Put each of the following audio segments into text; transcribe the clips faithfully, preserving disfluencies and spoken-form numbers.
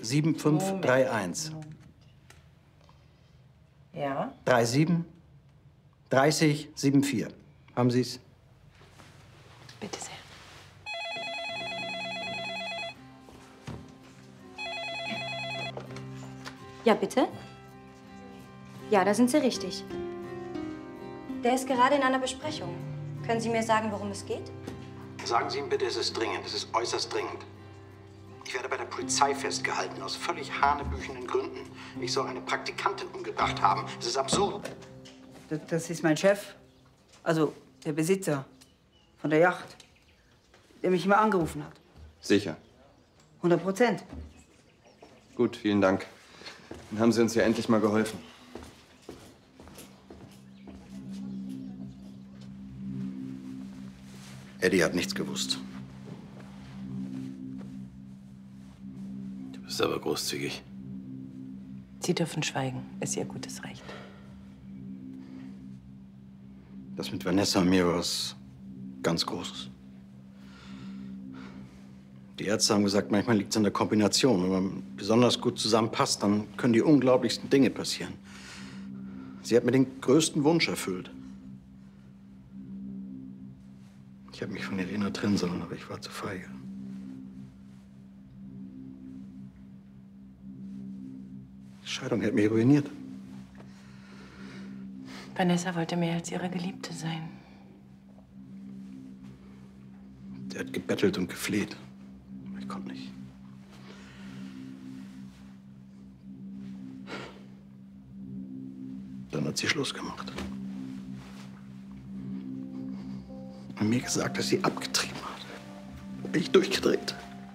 sieben fünf drei eins. Ja? drei sieben dreißig vierundsiebzig. Haben Sie es? Bitte sehr. Ja, bitte? Ja, da sind Sie richtig. Der ist gerade in einer Besprechung. Können Sie mir sagen, worum es geht? Sagen Sie ihm bitte, es ist dringend. Es ist äußerst dringend. Ich werde bei der Polizei festgehalten, aus völlig hanebüchenden Gründen. Ich soll eine Praktikantin umgebracht haben. Es ist absurd. Das, das ist mein Chef. Also der Besitzer von der Yacht, der mich immer angerufen hat. Sicher. hundert Prozent. Gut, vielen Dank. Dann haben Sie uns ja endlich mal geholfen. Eddie hat nichts gewusst. Du bist aber großzügig. Sie dürfen schweigen. Ist Ihr gutes Recht. Das mit Vanessa und mir war was ganz Großes. Die Ärzte haben gesagt, manchmal liegt es an der Kombination. Wenn man besonders gut zusammenpasst, dann können die unglaublichsten Dinge passieren. Sie hat mir den größten Wunsch erfüllt. Ich habe mich von Irina trennen sollen, aber ich war zu feige. Die Scheidung hätte mich ruiniert. Vanessa wollte mehr als ihre Geliebte sein. Sie hat gebettelt und gefleht. Ich konnte nicht. Dann hat sie Schluss gemacht. Und mir gesagt, dass sie abgetrieben hat. Da bin ich durchgedreht.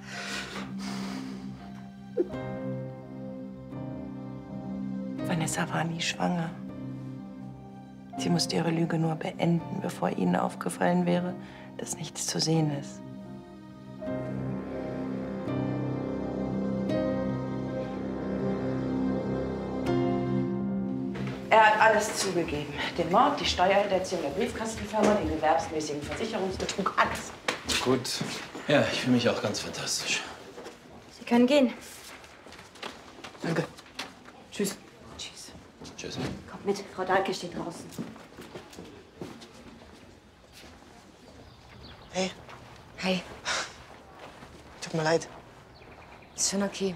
Vanessa war nie schwanger. Sie musste ihre Lüge nur beenden, bevor Ihnen aufgefallen wäre, dass nichts zu sehen ist. Er hat alles zugegeben. Den Mord, die Steuerhinterziehung der Briefkastenfirma, den gewerbsmäßigen Versicherungsbetrug, alles. Gut. Ja, ich fühle mich auch ganz fantastisch. Sie können gehen. Danke. Tschüss. Tschüss. Tschüss. Kommt mit, Frau Dahlke steht draußen. Hey. Hi. Tut mir leid. Ist schon okay.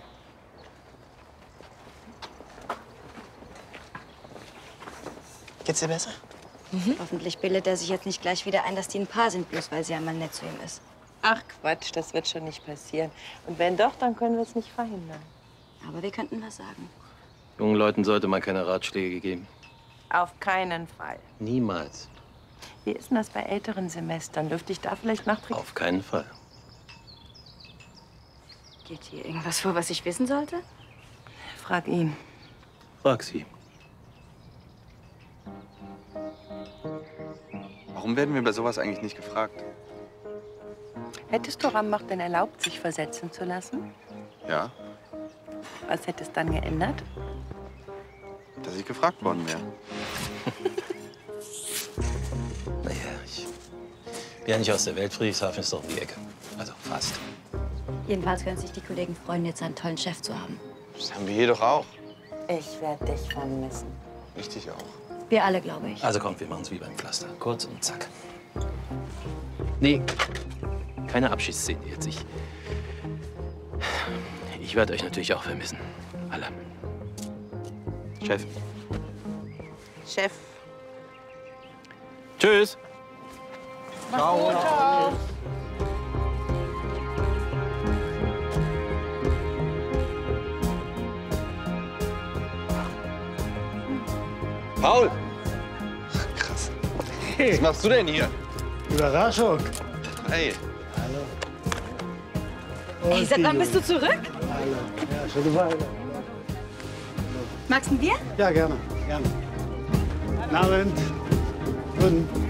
Geht's dir besser? Mhm. Hoffentlich bildet er sich jetzt nicht gleich wieder ein, dass die ein Paar sind, bloß weil sie einmal nett zu ihm ist. Ach Quatsch, das wird schon nicht passieren. Und wenn doch, dann können wir es nicht verhindern. Aber wir könnten was sagen. Jungen Leuten sollte man keine Ratschläge geben. Auf keinen Fall. Niemals. Wie ist denn das bei älteren Semestern? Dürfte ich da vielleicht nachträglich... Auf keinen Fall. Geht hier irgendwas vor, was ich wissen sollte? Frag ihn. Frag sie. Warum werden wir bei sowas eigentlich nicht gefragt? Hättest du Rambach denn erlaubt, sich versetzen zu lassen? Ja, Was hätte es dann geändert? dass ich gefragt worden wäre. Naja, ich bin ja nicht aus der Welt. Friedrichshafen ist doch um die Ecke. Also fast. Jedenfalls können sich die Kollegen freuen, jetzt einen tollen Chef zu haben. Das haben wir hier doch auch. Ich werde dich vermissen. Richtig auch. Wir alle, glaube ich. Also kommt, wir machen es wie beim Pflaster. Kurz und zack. Nee, keine Abschiedsszene jetzt. Ich, ich werde euch natürlich auch vermissen. Alle. Chef. Chef. Tschüss. Ciao. Ciao. Paul! Krass. Hey. Was machst du denn hier? Überraschung. Hey. Ey, seit wann bist du zurück? Hallo. Ja, schon eine Weile. Magst du ein Bier? Ja, gerne. Gerne. Guten Abend. Guten.